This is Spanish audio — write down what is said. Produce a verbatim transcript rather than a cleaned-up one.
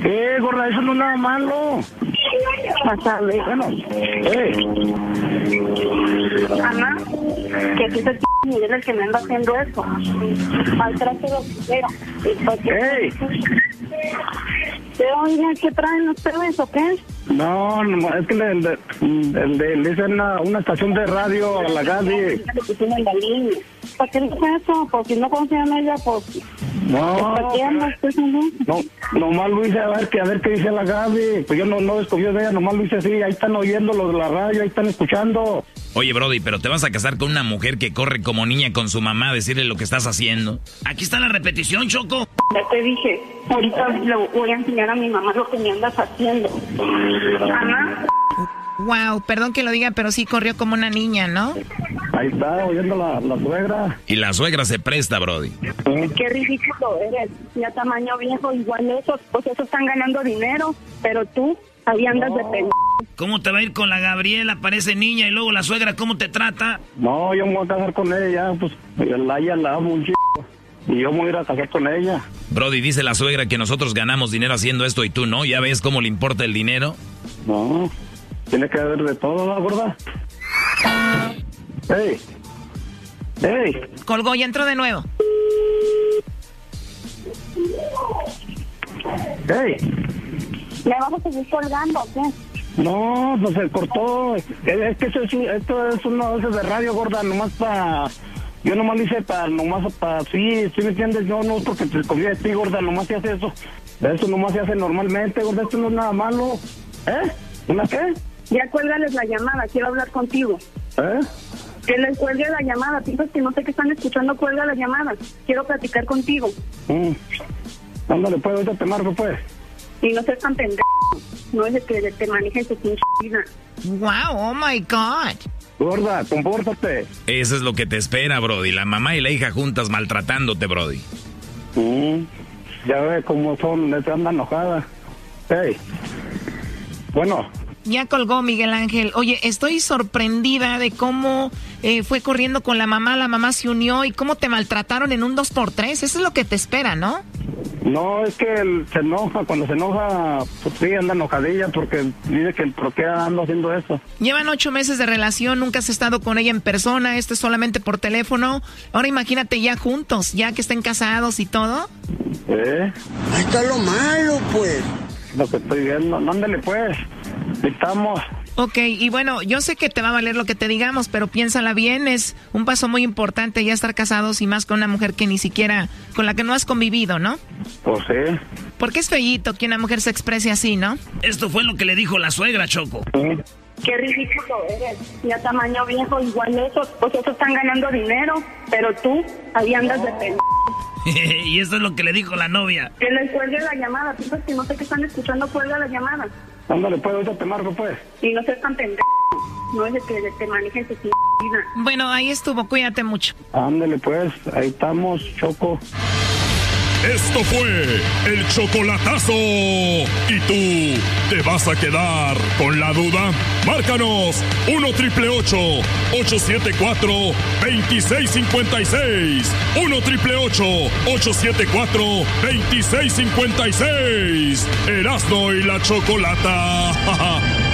¿Qué, gorda? Eso no es nada malo. Vas a ver. Bueno, eh. Ana, que tú es el Miguel el que me anda haciendo eso. Maltrato de primero. ¡Ey! ¿De dónde? ¿Qué traen ustedes o qué? No, no, es que le, le, le, le, le hice una, una estación de radio a la Gaby. ¿Para qué le hice eso? Pues si no confían en ella, pues... No, ¿Para qué andas pensando? no, nomás lo hice a ver, que, a ver qué dice la Gaby. Pues yo no, no desconfío de ella, nomás lo hice así. Ahí están oyendo los de la radio, ahí están escuchando. Oye, Brody, pero te vas a casar con una mujer que corre como niña con su mamá a decirle lo que estás haciendo. Aquí está la repetición, Choco. Ya te dije, ahorita le voy a enseñar a mi mamá lo que me andas haciendo. Ana. Wow, perdón que lo diga, pero sí corrió como una niña, ¿no? Ahí está oyendo la, la suegra. Y la suegra se presta, Brody. Qué ridículo eres. Ya tamaño viejo, igual esos, pues esos están ganando dinero, pero tú ahí andas no. de pendejo. ¿Cómo te va a ir con la Gabriela? Parece niña y luego la suegra, ¿cómo te trata? No, yo me voy a casar con ella, pues la ella la amo un chico. Y yo me voy a ir a casar con ella. Brody, dice la suegra que nosotros ganamos dinero haciendo esto y tú no. ¿Ya ves cómo le importa el dinero? No, tiene que haber de todo, ¿no, gorda? ¡Ey! ¡Ey! Colgó y entró de nuevo. ¡Ey! ¿Le vamos a seguir colgando o qué? No, pues se cortó. Es, es que eso es, esto es uno de esos de radio, gorda, nomás para... Yo nomás lo hice para, nomás para... Sí, ¿sí me entiendes? Yo no, porque te confío de ti, gorda, nomás se hace eso. Eso nomás se hace normalmente, gorda, esto no es nada malo. ¿Eh? ¿Una qué? Ya cuélgales la llamada, quiero hablar contigo. ¿Eh? Que les cuelgue la llamada, piensas que no sé qué están escuchando, cuelga la llamada. Quiero platicar contigo. Mm. Ándale, pues, ahorita te marco, pues. Y no seas tan pendejo. No es de que te manejes tu pinche vida. Wow, oh my God. Gorda, compórtate. Eso es lo que te espera, Brody. La mamá y la hija juntas maltratándote, Brody. Mm. Ya ve cómo son, les anda enojada. Hey. Bueno. Ya colgó, Miguel Ángel. Oye, estoy sorprendida de cómo eh, fue corriendo con la mamá, la mamá se unió y cómo te maltrataron en un dos por tres. Eso es lo que te espera, ¿no? No, es que él se enoja, cuando se enoja, pues sí, anda enojadilla porque dice que ¿por qué ando haciendo eso? Llevan ocho meses de relación, nunca has estado con ella en persona, esto es solamente por teléfono. Ahora imagínate ya juntos, ya que estén casados y todo. ¿Eh? Ahí está lo malo, pues. Lo que estoy viendo, mándale pues, estamos... Ok, y bueno, yo sé que te va a valer lo que te digamos, pero piénsala bien, es un paso muy importante ya estar casados y más con una mujer que ni siquiera, con la que no has convivido, ¿no? Pues sí. Porque es feíto que una mujer se exprese así, ¿no? Esto fue lo que le dijo la suegra, Choco. Sí. Qué ridículo eres. Ya tamaño viejo, igual esos, pues esos están ganando dinero, pero tú ahí andas de pendejo. Y esto es lo que le dijo la novia. Que les cuelgue la llamada, piensas que no sé qué están escuchando, cuelga la llamada. Ándale pues, ahorita te marco pues. Y no seas tan pendejo. No es de que te manejes tu vida. Bueno, ahí estuvo, cuídate mucho. Ándale pues, ahí estamos, Choco. Esto fue el chocolatazo. ¿Y tú te vas a quedar con la duda? Márcanos uno triple ocho, ocho siete cuatro, dos seis cinco seis. uno triple ocho, ocho siete cuatro, dos seis cinco seis. Erasmo y la Chocolata.